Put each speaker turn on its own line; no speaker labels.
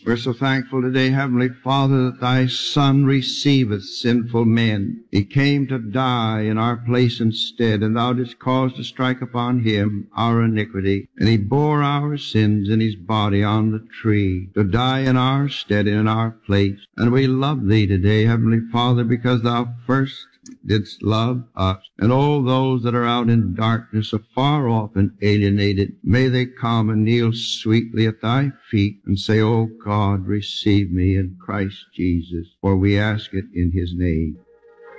We're so thankful today, Heavenly Father, that Thy Son receiveth sinful men. He came to die in our place instead, and Thou didst cause to strike upon Him our iniquity. And He bore our sins in His body on the tree, to die in our stead and in our place. And we love Thee today, Heavenly Father, because Thou first didst love us. And all those that are out in darkness, afar off and alienated, may they come and kneel sweetly at Thy feet and say, O God, receive me in Christ Jesus, for we ask it in His name.